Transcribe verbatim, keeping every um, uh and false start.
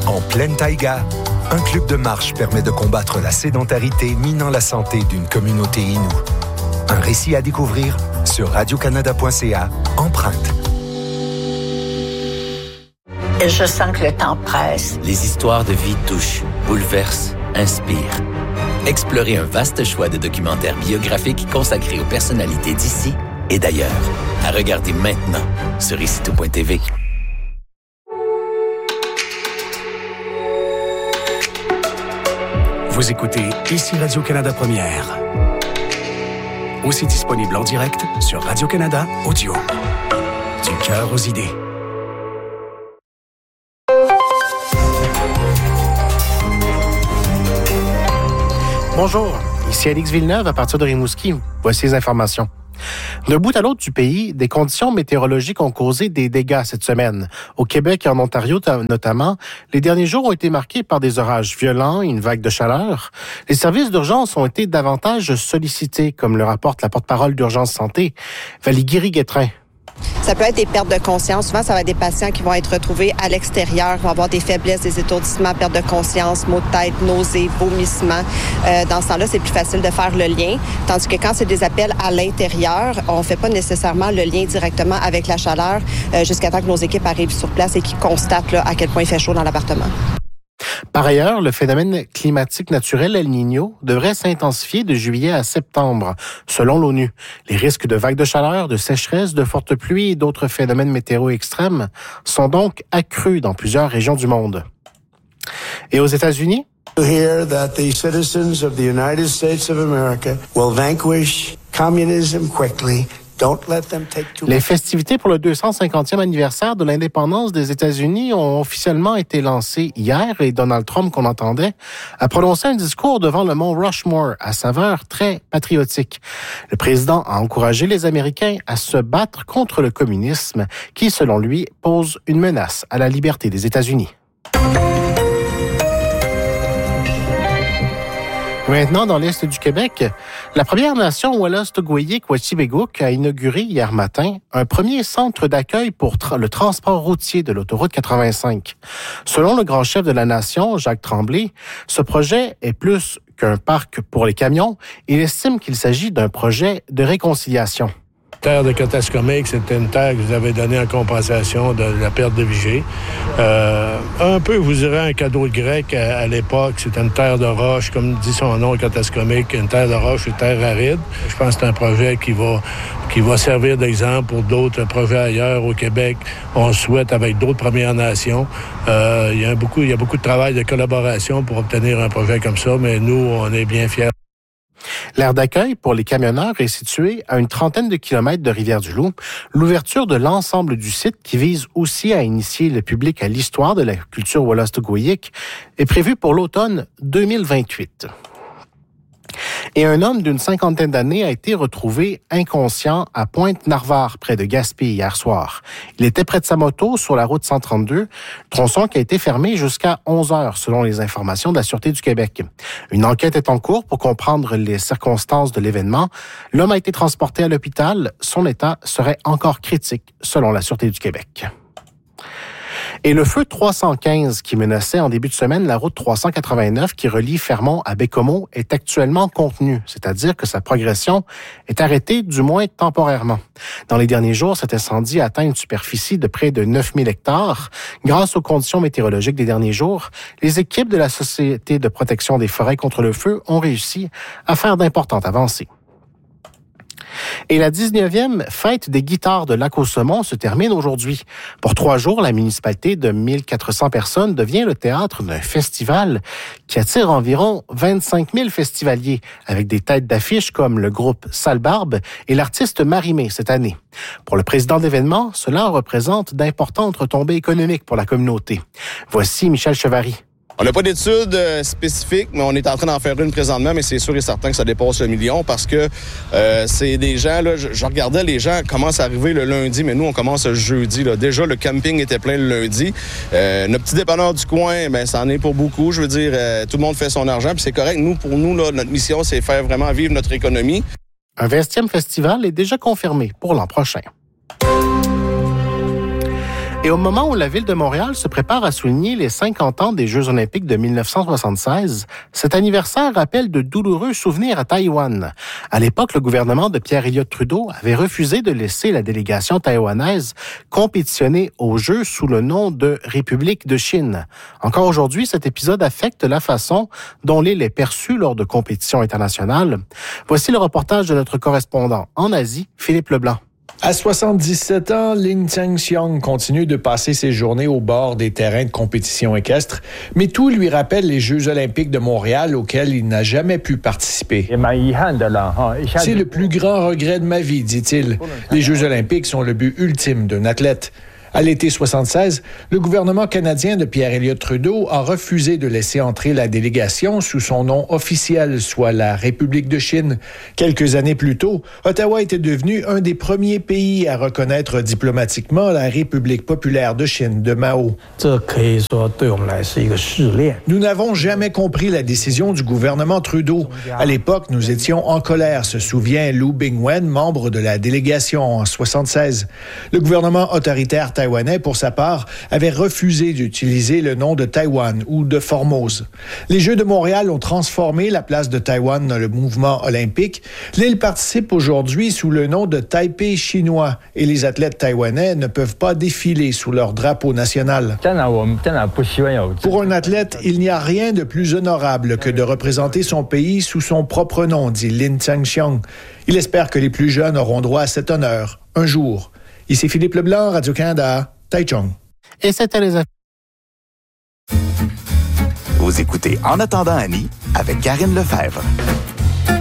En pleine taïga, un club de marche permet de combattre la sédentarité minant la santé d'une communauté inoue. Un récit à découvrir sur radio canada point c a, Empreinte. Je sens que le temps presse. Les histoires de vie touchent, bouleversent, inspirent. Explorez un vaste choix de documentaires biographiques consacrés aux personnalités d'ici et d'ailleurs. À regarder maintenant sur ici tout point t v. Vous écoutez Ici Radio-Canada Première. Aussi disponible en direct sur Radio-Canada Audio. Du cœur aux idées. Bonjour, ici Alix Villeneuve à partir de Rimouski. Voici les informations. D'un bout à l'autre du pays, des conditions météorologiques ont causé des dégâts cette semaine. Au Québec et en Ontario notamment, les derniers jours ont été marqués par des orages violents et une vague de chaleur. Les services d'urgence ont été davantage sollicités, comme le rapporte la porte-parole d'Urgence Santé, Valérie Guérin. Ça peut être des pertes de conscience. Souvent, ça va être des patients qui vont être retrouvés à l'extérieur, vont avoir des faiblesses, des étourdissements, perte de conscience, maux de tête, nausées, vomissements. Euh, dans ce temps-là, c'est plus facile de faire le lien. Tandis que quand c'est des appels à l'intérieur, on ne fait pas nécessairement le lien directement avec la chaleur euh, jusqu'à temps que nos équipes arrivent sur place et qu'ils constatent là, à quel point il fait chaud dans l'appartement. Par ailleurs, le phénomène climatique naturel El Niño devrait s'intensifier de juillet à septembre, selon l'ONU. Les risques de vagues de chaleur, de sécheresse, de fortes pluies et d'autres phénomènes météo extrêmes sont donc accrus dans plusieurs régions du monde. Et aux États-Unis? To hear that the citizens of the United States of America will vanquish communism quickly. Les festivités pour le deux cent cinquantième anniversaire de l'indépendance des États-Unis ont officiellement été lancées hier et Donald Trump, qu'on entendait, a prononcé un discours devant le mont Rushmore à saveur très patriotique. Le président a encouragé les Américains à se battre contre le communisme qui, selon lui, pose une menace à la liberté des États-Unis. Maintenant, dans l'Est du Québec, la Première Nation Wallace-Togoyik-Wetibégouk a inauguré hier matin un premier centre d'accueil pour tra- le transport routier de l'autoroute quatre-vingt-cinq. Selon le grand chef de la Nation, Jacques Tremblay, ce projet est plus qu'un parc pour les camions. Il estime qu'il s'agit d'un projet de réconciliation. La terre de Cotascomique, c'était une terre que vous avez donnée en compensation de la perte de Vigée. Euh, un peu, vous direz, un cadeau de grec à, à l'époque. C'était une terre de roche, comme dit son nom, Cotascomique, une terre de roche, une terre aride. Je pense que c'est un projet qui va, qui va servir d'exemple pour d'autres projets ailleurs au Québec. On souhaite avec d'autres Premières Nations. Euh, il y a beaucoup, il y a beaucoup de travail de collaboration pour obtenir un projet comme ça, mais nous, on est bien fiers. L'aire d'accueil pour les camionneurs est située à une trentaine de kilomètres de Rivière-du-Loup. L'ouverture de l'ensemble du site, qui vise aussi à initier le public à l'histoire de la culture Wallace-Togoyik, est prévue pour l'automne deux mille vingt-huit. Et un homme d'une cinquantaine d'années a été retrouvé inconscient à Pointe-Narvar, près de Gaspé, hier soir. Il était près de sa moto sur la route cent trente-deux, tronçon qui a été fermé jusqu'à onze heures, selon les informations de la Sûreté du Québec. Une enquête est en cours pour comprendre les circonstances de l'événement. L'homme a été transporté à l'hôpital. Son état serait encore critique, selon la Sûreté du Québec. Et le feu trois cent quinze qui menaçait en début de semaine la route trois cent quatre-vingt-neuf qui relie Fermont à Baie-Comeau est actuellement contenu, c'est-à-dire que sa progression est arrêtée du moins temporairement. Dans les derniers jours, cet incendie a atteint une superficie de près de neuf mille hectares. Grâce aux conditions météorologiques des derniers jours, les équipes de la Société de protection des forêts contre le feu ont réussi à faire d'importantes avancées. Et la dix-neuvième fête des guitares de Lac-au-Saumon se termine aujourd'hui. Pour trois jours, la municipalité de mille quatre cents personnes devient le théâtre d'un festival qui attire environ vingt-cinq mille festivaliers, avec des têtes d'affiche comme le groupe Sale-Barbe et l'artiste Marie-Mé cette année. Pour le président de l'événement, cela représente d'importantes retombées économiques pour la communauté. Voici Michel Chevary. On n'a pas d'études euh, spécifiques, mais on est en train d'en faire une présentement, mais c'est sûr et certain que ça dépasse le million parce que euh, c'est des gens, là, je, je regardais les gens commencent à arriver le lundi, mais nous, on commence le jeudi. Là. Déjà, le camping était plein le lundi. Euh, notre petit dépanneur du coin, ben, ça en est pour beaucoup. Je veux dire, euh, tout le monde fait son argent, puis c'est correct. Nous, pour nous, là, notre mission, c'est faire vraiment vivre notre économie. Un vingtième festival est déjà confirmé pour l'an prochain. Et au moment où la Ville de Montréal se prépare à souligner les cinquante ans des Jeux olympiques de dix-neuf cent soixante-seize, cet anniversaire rappelle de douloureux souvenirs à Taïwan. À l'époque, le gouvernement de Pierre Elliott Trudeau avait refusé de laisser la délégation taïwanaise compétitionner aux Jeux sous le nom de République de Chine. Encore aujourd'hui, cet épisode affecte la façon dont l'île est perçue lors de compétitions internationales. Voici le reportage de notre correspondant en Asie, Philippe Leblanc. À soixante-dix-sept ans, Lin Cheng-Xiong continue de passer ses journées au bord des terrains de compétition équestre, mais tout lui rappelle les Jeux olympiques de Montréal auxquels il n'a jamais pu participer. C'est le plus grand regret de ma vie, dit-il. Les Jeux olympiques sont le but ultime d'un athlète. À l'été soixante-seize, le gouvernement canadien de Pierre Elliott Trudeau a refusé de laisser entrer la délégation sous son nom officiel, soit la République de Chine. Quelques années plus tôt, Ottawa était devenu un des premiers pays à reconnaître diplomatiquement la République populaire de Chine de Mao. Nous n'avons jamais compris la décision du gouvernement Trudeau. À l'époque, nous étions en colère, se souvient Lu Bingwen, membre de la délégation en soixante-seize. Le gouvernement autoritaire taïwanais, pour sa part, avait refusé d'utiliser le nom de Taïwan ou de Formose. Les Jeux de Montréal ont transformé la place de Taïwan dans le mouvement olympique. L'île participe aujourd'hui sous le nom de Taipei chinois et les athlètes taïwanais ne peuvent pas défiler sous leur drapeau national. Pour un athlète, il n'y a rien de plus honorable que de représenter son pays sous son propre nom, dit Lin Cheng-Xiong. Il espère que les plus jeunes auront droit à cet honneur un jour. Ici Philippe Leblanc, Radio-Canada, Taichung. Et c'était les Vous écoutez En attendant Annie avec Karine Lefebvre.